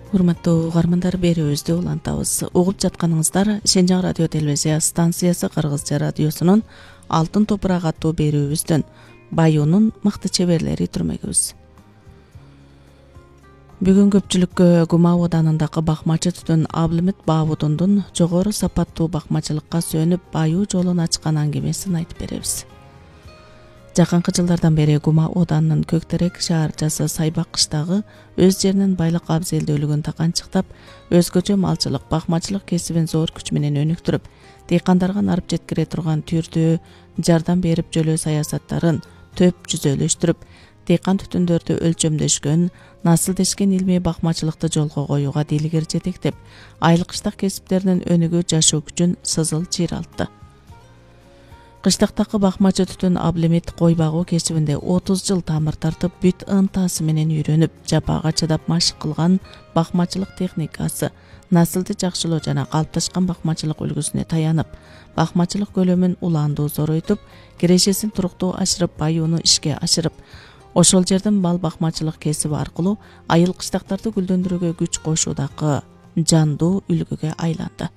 Урматтуу угармандар, берүүбүздү улантабыз. Угуп жатканыңыздар Шенжаң радио телевизия станциясы Кыргызча радиосунун Алтын топурак аттуу берүүбүздөн Баюунун мыкты чеберлери түрмөгүбүз. Бүгүн көпчүлүккө Гума Оданындагы бакмачы түтүн Аблимит Баабудундун жогору сапаттуу бакмачылыкка сөнүп баюу жолун ачкан аңгемесин айтып беребиз. Жакынкы жылдардан бери Гума Оданынын Көктерек шаарчасы Сайбак кыштагы өз жеринин байлык абзелдүүлүгүн таканчыктап, өзгөчө малчылык, бакмачылык кесибин зор күч менен өнүктүрүп, дыйкандарга нарып жеткире турган түрдүү жардам берип жөлөө саясаттарын төп жүзөлөштүрүп, дыйкан түтүндөрдү өлчөмдөшкөн, насылдешкен илмий бакмачылыкты жолго коюуга дилгер жетектеп, айыл кыштак кесиптеринин өнүгүү жашоо күчүн сызыл чыйралтты. Кыштактагы бакмачы түтүн Аблимит кой багуу кесибинде 30 жыл тамыр тартып, бүт ынтасы менен үйрөнүп, жапага чыдап машык кылган бакмачылык техникасы, насылды жакшылоо жана калыпташкан бакмачылык үлгүсүнө таянып, бакмачылык көлөмүн улаандуу зоройтуп, кирешесин туруктуу ашырып, баюуну ишке ашырып, ошол жердин бал бакмачылык кесиби аркылуу айыл кыштактарды гүлдөндүрүүгө күч кошуудагы жандуу үлгүгө айланды.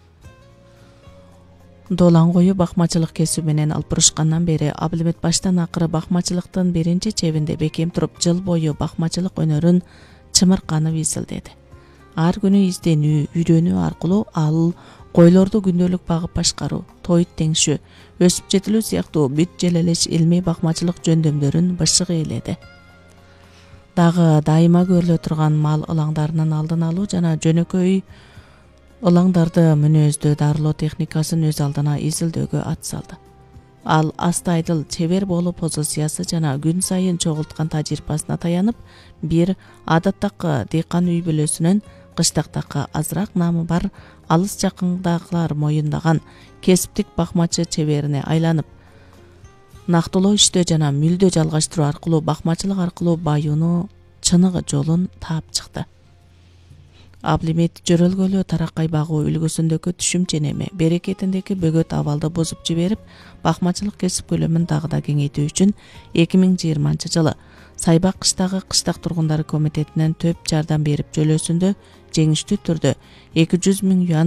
Долан кою бакмачылык кесиби менен алпурушкандан бери Аблимит баштан акыры бакмачылыктын биринчи чебинде бекем туруп, жыл бою бакмачылык өнөрүн чымырканып изилдеди. Ар күнү изденүү, үйрөнүү аркылуу ал койлорду күндөлүк багып башкаруу, тоyut теңшүү, өсүп жетилүү сыяктуу бүт желелеш илмий бакмачылык жөндөмдөрүн бышык ээледи. Дагы дайыма көрүлө турган мал ылаңдарынын алдын алуу жана жөнөкөй ылаңдарды мүнөздөө дарылоо техникасын өз алдына изилдөөгө ат салды. Ал астайдыл чебер болуу позициясы жана күн сайын чогулткан тажрыйбасына таянып, бир адаттагы дыйкан үй бүлөсүнөн кыштактагы азыраак наамы бар алыс жакындагылар моюндаган кесиптик бакмачы чеберине айланып, нактылоо иштөө жана мүлдө жалгаштыруу аркылуу бакмачылык аркылуу баюуну чыныгы жолун таап чыкты. Аблимит жөрөлгөлөө таракай багуу үлгүсүндөгү түшүмчө неме, берекетиндеги бөгөт абалды бузуп жиберип, бакмачылык кесип көлөмүн дагы да кеңейтүү үчүн 2020 жылы Сайбак кыштагы кыштак тургундары комитетинен төп жардам берип жөлөөсүндө жеңиштүү түрдө 200 000 юан